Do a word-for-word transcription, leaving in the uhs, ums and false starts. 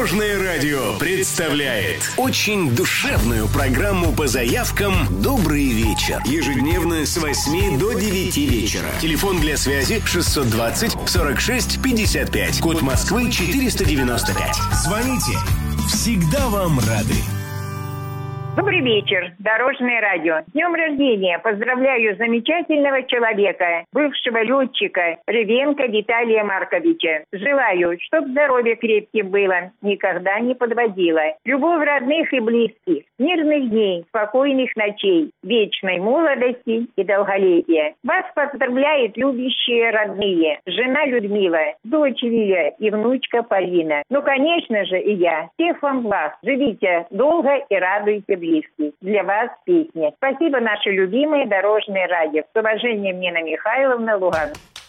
Дорожное радио представляет очень душевную программу по заявкам «Добрый вечер». Ежедневно с восьми до девяти вечера. Телефон для связи шестьсот двадцать сорок шесть пятьдесят пять. Код Москвы четыреста девяносто пять. Звоните. Всегда вам рады. Добрый вечер, Дорожное радио. С днем рождения поздравляю замечательного человека, бывшего летчика Ревенко Виталия Марковича. Желаю, чтоб здоровье крепким было, никогда не подводило. Любовь родных и близких, мирных дней, спокойных ночей, вечной молодости и долголетия. Вас поздравляют любящие родные, жена Людмила, дочь Лиля и внучка Полина. Ну, конечно же, и я. Всех вам благ. Живите долго и радуйте близких. Для вас песня. Спасибо, наше любимое Дорожное радио. С уважением, Нина Михайловна, Луганск.